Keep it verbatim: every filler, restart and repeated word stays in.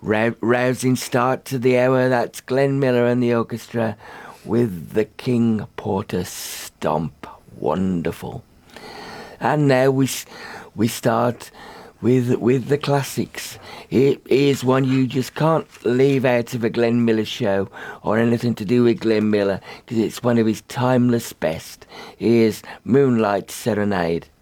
Rou- rousing start to the hour. That's Glenn Miller and the orchestra with the King Porter Stomp. Wonderful. And now we s- we start with with the classics. Here, here's one you just can't leave out of a Glenn Miller show or anything to do with Glenn Miller because it's one of his timeless best. Here's Moonlight Serenade.